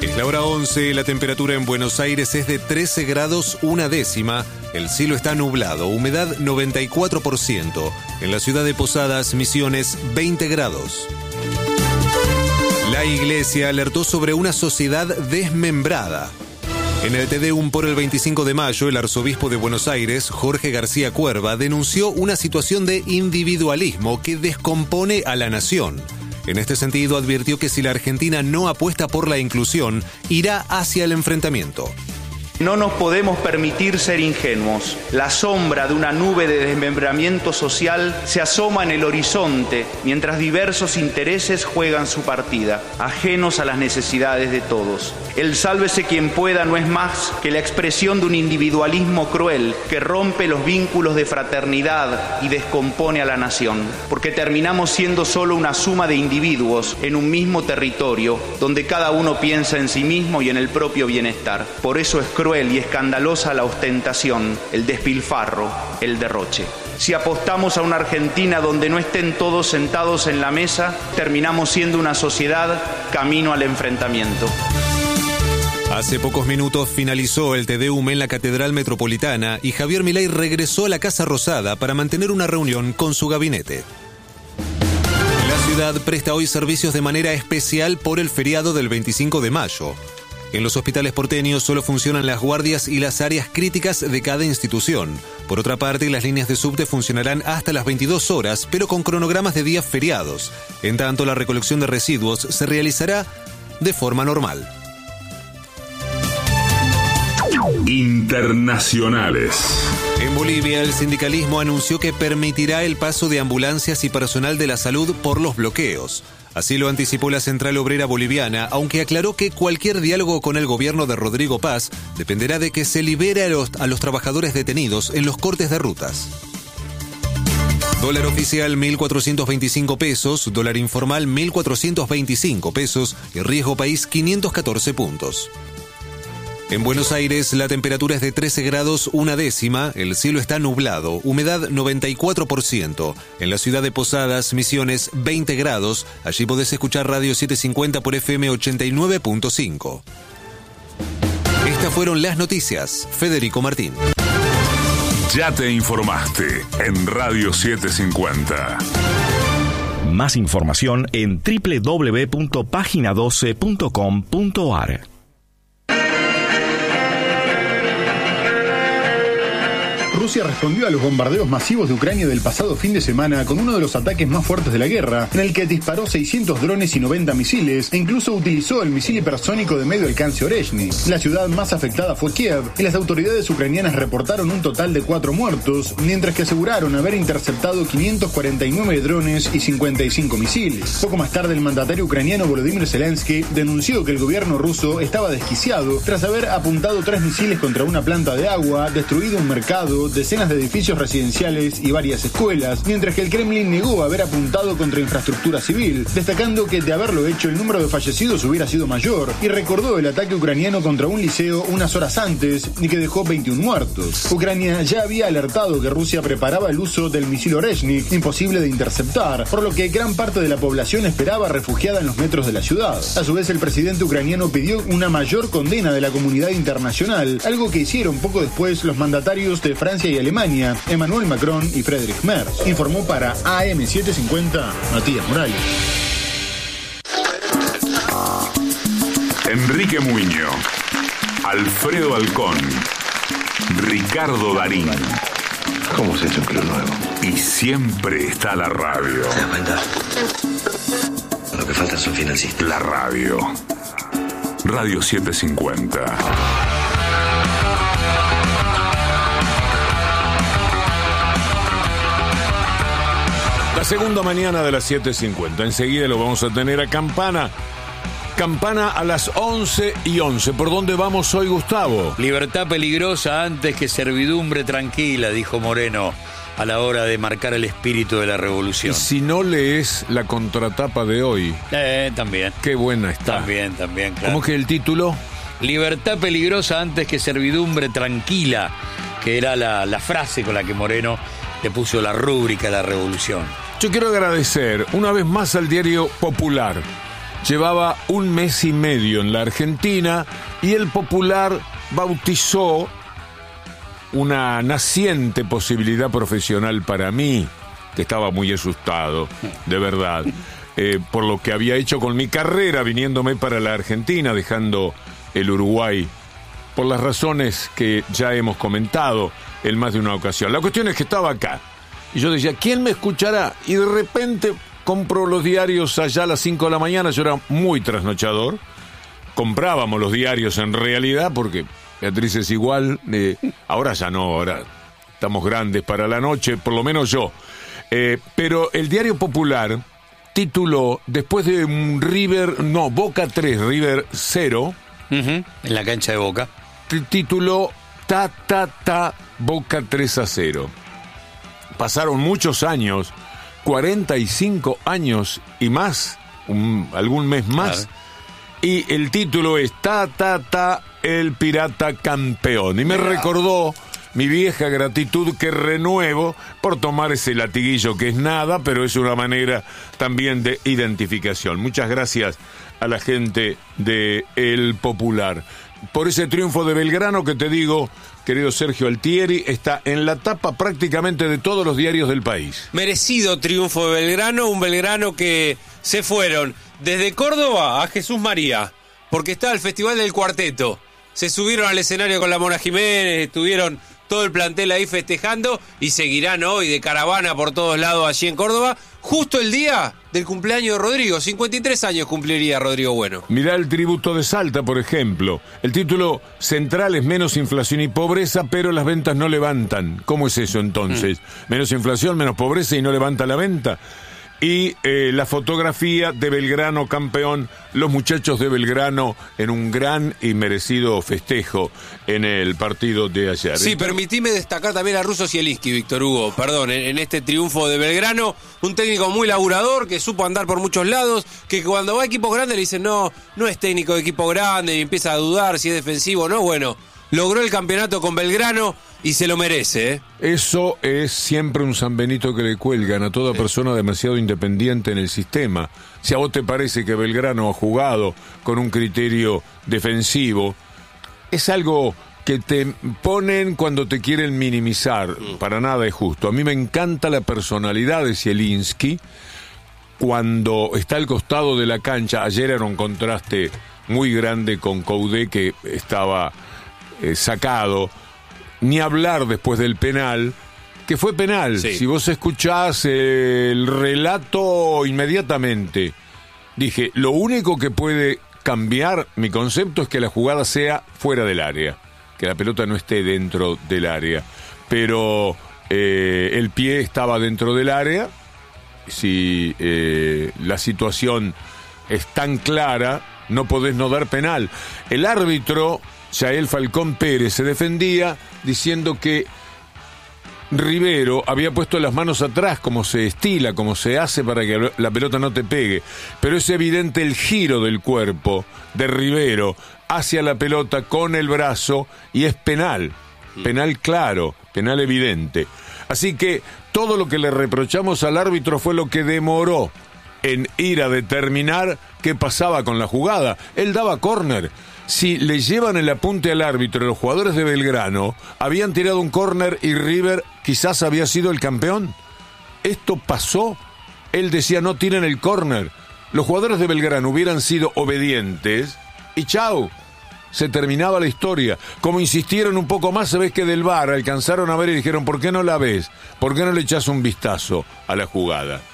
Es la hora 11, la temperatura en Buenos Aires es de 13 grados una décima, el cielo está nublado, humedad 94%, en la ciudad de Posadas, Misiones, 20 grados. La Iglesia alertó sobre una sociedad desmembrada. En el Tedeum por el 25 de mayo, el arzobispo de Buenos Aires, Jorge García Cuerva, denunció una situación de individualismo que descompone a la nación. En este sentido, advirtió que si la Argentina no apuesta por la inclusión, irá hacia el enfrentamiento. No nos podemos permitir ser ingenuos. La sombra de una nube de desmembramiento social se asoma en el horizonte mientras diversos intereses juegan su partida, ajenos a las necesidades de todos. El sálvese quien pueda no es más que la expresión de un individualismo cruel que rompe los vínculos de fraternidad y descompone a la nación, porque terminamos siendo solo una suma de individuos en un mismo territorio donde cada uno piensa en sí mismo y en el propio bienestar. Por eso es cruel y escandalosa la ostentación, el despilfarro, el derroche. Si apostamos a una Argentina donde no estén todos sentados en la mesa, terminamos siendo una sociedad camino al enfrentamiento. Hace pocos minutos finalizó el Tedeum en la Catedral Metropolitana y Javier Milei regresó a la Casa Rosada para mantener una reunión con su gabinete. La ciudad presta hoy servicios de manera especial por el feriado del 25 de mayo. En los hospitales porteños solo funcionan las guardias y las áreas críticas de cada institución. Por otra parte, las líneas de subte funcionarán hasta las 22 horas, pero con cronogramas de días feriados. En tanto, la recolección de residuos se realizará de forma normal. Internacionales. En Bolivia, el sindicalismo anunció que permitirá el paso de ambulancias y personal de la salud por los bloqueos. Así lo anticipó la Central Obrera Boliviana, aunque aclaró que cualquier diálogo con el gobierno de Rodrigo Paz dependerá de que se libere a los trabajadores detenidos en los cortes de rutas. Dólar oficial 1.425 pesos, dólar informal 1.425 pesos y riesgo país 514 puntos. En Buenos Aires la temperatura es de 13 grados una décima, el cielo está nublado, humedad 94%. En la ciudad de Posadas, Misiones, 20 grados. Allí podés escuchar Radio 750 por FM 89.5. Estas fueron las noticias. Federico Martín. Ya te informaste en Radio 750. Más información en www.pagina12.com.ar. Rusia respondió a los bombardeos masivos de Ucrania del pasado fin de semana con uno de los ataques más fuertes de la guerra, en el que disparó 600 drones y 90 misiles, e incluso utilizó el misil hipersónico de medio alcance Oreshny. La ciudad más afectada fue Kiev, y las autoridades ucranianas reportaron un total de 4 muertos, mientras que aseguraron haber interceptado 549 drones y 55 misiles. Poco más tarde, el mandatario ucraniano Volodymyr Zelensky denunció que el gobierno ruso estaba desquiciado tras haber apuntado 3 misiles contra una planta de agua, destruido un mercado, decenas de edificios residenciales y varias escuelas, mientras que el Kremlin negó haber apuntado contra infraestructura civil, destacando que de haberlo hecho el número de fallecidos hubiera sido mayor, y recordó el ataque ucraniano contra un liceo unas horas antes y que dejó 21 muertos. Ucrania ya había alertado que Rusia preparaba el uso del misil Oreshny, imposible de interceptar, por lo que gran parte de la población esperaba refugiada en los metros de la ciudad. A su vez, el presidente ucraniano pidió una mayor condena de la comunidad internacional, algo que hicieron poco después los mandatarios de Francia y Alemania, Emmanuel Macron y Friedrich Merz. Informó para AM750 Matías Morales. Enrique Muñoz, Alfredo Alcón, Ricardo Darín. ¿Cómo se ha hecho un club nuevo? Y siempre está la radio. ¿Te das cuenta? Lo que falta son financistas. La radio. Radio 750. La segunda mañana de las 7:50. Enseguida lo vamos a tener a Campana. Campana a las 11:11. ¿Por dónde vamos hoy, Gustavo? Libertad peligrosa antes que servidumbre tranquila, dijo Moreno a la hora de marcar el espíritu de la revolución. Y si no lees la contratapa de hoy. También. Qué buena está. También, claro. ¿Cómo que el título? Libertad peligrosa antes que servidumbre tranquila, que era la frase con la que Moreno le puso la rúbrica a la revolución. Yo quiero agradecer una vez más al diario Popular, llevaba 1 mes y medio en la Argentina y el Popular bautizó una naciente posibilidad profesional para mí, que estaba muy asustado, de verdad, por lo que había hecho con mi carrera viniéndome para la Argentina, dejando el Uruguay, por las razones que ya hemos comentado en más de una ocasión. La cuestión es que estaba acá, y yo decía, ¿quién me escuchará? Y de repente compro los diarios allá a las 5 de la mañana, yo era muy trasnochador, comprábamos los diarios en realidad, porque Beatriz es igual, ahora ya no, ahora estamos grandes para la noche, por lo menos yo. Pero el Diario Popular tituló, después de un Boca 3, River 0, en la cancha de Boca, tituló Boca 3-0. Pasaron muchos años, 45 años y más, algún mes más, claro. Y el título es el Pirata Campeón. Y me recordó mi vieja gratitud que renuevo por tomar ese latiguillo que es nada, pero es una manera también de identificación. Muchas gracias a la gente de El Popular por ese triunfo de Belgrano que te digo, querido Sergio Altieri, está en la tapa prácticamente de todos los diarios del país. Merecido triunfo de Belgrano, un Belgrano que se fueron desde Córdoba a Jesús María, porque está el Festival del Cuarteto. Se subieron al escenario con la Mona Jiménez, estuvieron todo el plantel ahí festejando y seguirán hoy de caravana por todos lados allí en Córdoba, justo el día del cumpleaños de Rodrigo. 53 años cumpliría Rodrigo Bueno. Mirá el tributo de Salta, por ejemplo. El título central es menos inflación y pobreza, pero las ventas no levantan. ¿Cómo es eso entonces? Menos inflación, menos pobreza y no levanta la venta. Y la fotografía de Belgrano campeón, los muchachos de Belgrano en un gran y merecido festejo en el partido de ayer. Sí, permitime destacar también a Russo Zielinski, Víctor Hugo, perdón, en este triunfo de Belgrano, un técnico muy laburador, que supo andar por muchos lados, que cuando va a equipos grandes le dicen, no es técnico de equipo grande, y empieza a dudar si es defensivo o no, bueno, logró el campeonato con Belgrano y se lo merece, ¿eh? Eso es siempre un San Benito que le cuelgan a toda persona demasiado independiente en el sistema. Si a vos te parece que Belgrano ha jugado con un criterio defensivo, es algo que te ponen cuando te quieren minimizar. Para nada es justo. A mí me encanta la personalidad de Zielinski cuando está al costado de la cancha. Ayer era un contraste muy grande con Coudet, que estaba sacado. Ni hablar después del penal, que fue penal. Sí. Si vos escuchás el relato inmediatamente, dije, lo único que puede cambiar mi concepto es que la jugada sea fuera del área, que la pelota no esté dentro del área, pero el pie estaba dentro del área. Si la situación es tan clara, no podés no dar penal. El árbitro Yael Falcón Pérez se defendía diciendo que Rivero había puesto las manos atrás, como se estila, como se hace para que la pelota no te pegue, pero es evidente el giro del cuerpo de Rivero hacia la pelota con el brazo y es penal claro, penal evidente. Así que todo lo que le reprochamos al árbitro fue lo que demoró en ir a determinar qué pasaba con la jugada. Él daba córner. Si le llevan el apunte al árbitro, los jugadores de Belgrano habían tirado un córner y River quizás había sido el campeón. Esto pasó. Él decía, no tiren el córner. Los jugadores de Belgrano hubieran sido obedientes y chau, se terminaba la historia. Como insistieron un poco más, sabés que del VAR alcanzaron a ver y dijeron, ¿por qué no la ves? ¿Por qué no le echás un vistazo a la jugada?